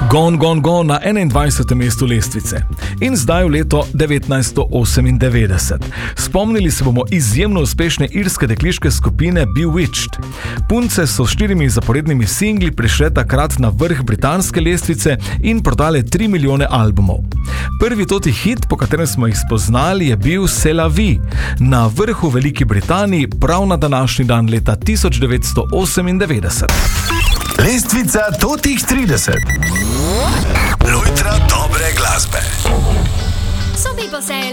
Gone, gone, gone na 21. mestu lestvice. In zdaj v leto 1998. Spomnili se bomo izjemno uspešne irske dekliške skupine Bewitched. Punce so s 4 zaporednimi singli prišle takrat na vrh britanske lestvice in prodale 3 milijone albumov. Prvi toti hit, po katerem smo jih spoznali, je bil C'est la vie, na vrhu Veliki Britaniji prav na današnji dan leta 1998. Lestvica totih 30. Lojtra dobre glasbe. Some people say